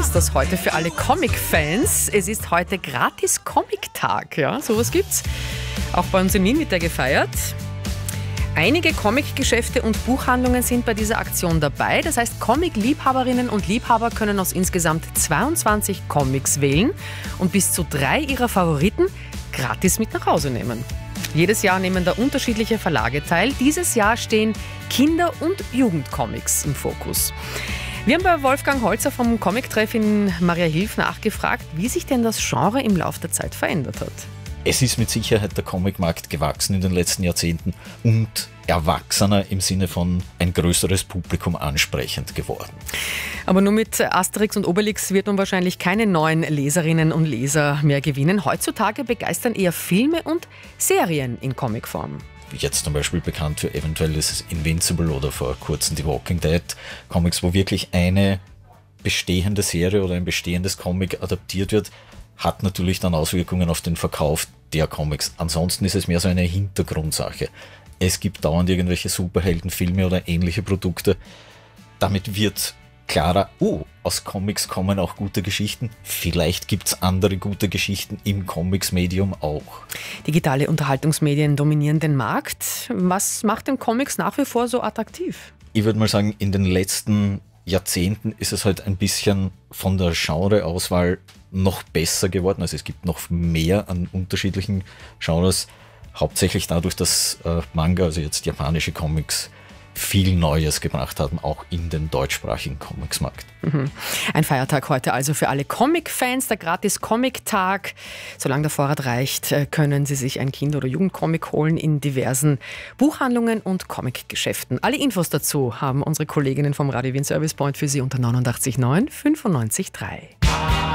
ist das heute für alle Comic-Fans. Es ist heute gratis Comic-Tag. Ja, sowas gibt's. Auch bei uns in Wien wird der gefeiert. Einige Comic-Geschäfte und Buchhandlungen sind bei dieser Aktion dabei. Das heißt, Comic-Liebhaberinnen und Liebhaber können aus insgesamt 22 Comics wählen und bis zu 3 ihrer Favoriten gratis mit nach Hause nehmen. Jedes Jahr nehmen da unterschiedliche Verlage teil. Dieses Jahr stehen Kinder- und Jugendcomics im Fokus. Wir haben bei Wolfgang Holzer vom Comic-Treff in Mariahilf nachgefragt, wie sich denn das Genre im Laufe der Zeit verändert hat. Es ist mit Sicherheit der Comicmarkt gewachsen in den letzten Jahrzehnten und erwachsener im Sinne von ein größeres Publikum ansprechend geworden. Aber nur mit Asterix und Obelix wird man wahrscheinlich keine neuen Leserinnen und Leser mehr gewinnen. Heutzutage begeistern eher Filme und Serien in Comicform. Jetzt zum Beispiel bekannt für eventuelles Invincible oder vor kurzem The Walking Dead. Comics, wo wirklich eine bestehende Serie oder ein bestehendes Comic adaptiert wird, hat natürlich dann Auswirkungen auf den Verkauf der Comics. Ansonsten ist es mehr so eine Hintergrundsache. Es gibt dauernd irgendwelche Superheldenfilme oder ähnliche Produkte. Damit wird klarer, aus Comics kommen auch gute Geschichten. Vielleicht gibt es andere gute Geschichten im Comics-Medium auch. Digitale Unterhaltungsmedien dominieren den Markt. Was macht den Comics nach wie vor so attraktiv? Ich würde mal sagen, in den letzten Jahrzehnten ist es halt ein bisschen von der Genreauswahl noch besser geworden. Also es gibt noch mehr an unterschiedlichen Genres. Hauptsächlich dadurch, dass Manga, also jetzt japanische Comics, viel Neues gebracht haben, auch in den deutschsprachigen Comicsmarkt. Ein Feiertag heute also für alle Comic-Fans, der gratis Comic-Tag. Solange der Vorrat reicht, können Sie sich ein Kinder- oder Jugendcomic holen in diversen Buchhandlungen und Comicgeschäften. Alle Infos dazu haben unsere Kolleginnen vom Radio Wien Service Point für Sie unter 89.9 95.3.